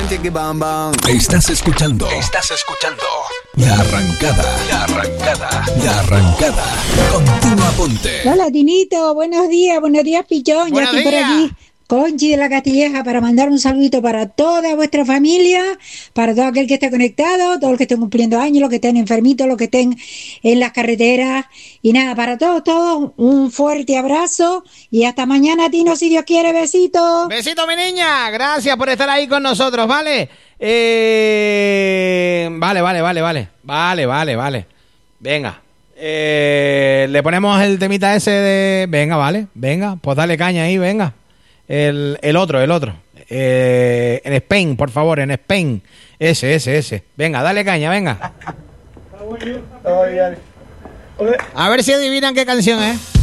chiqui bam bam. Estás escuchando La Arrancada. Continúa, ponte. Hola, Tinito, buenos días, Pichón. Buenos ya estoy días. por aquí, Conchi de la Castilleja, para mandar un saludito para toda vuestra familia, para todo aquel que esté conectado, todos los que estén cumpliendo años, los que estén enfermitos, los que estén en las carreteras. Y nada, para todos, un fuerte abrazo y hasta mañana, Tino, si Dios quiere, besitos. Besito, mi niña. Gracias por estar ahí con nosotros, ¿vale? Vale. Venga. Le ponemos el temita ese de... Venga, vale. Venga, pues dale caña ahí, venga. El otro. En Spain, por favor, en Spain. Ese. Venga, dale caña, venga. A ver si adivinan qué canción es.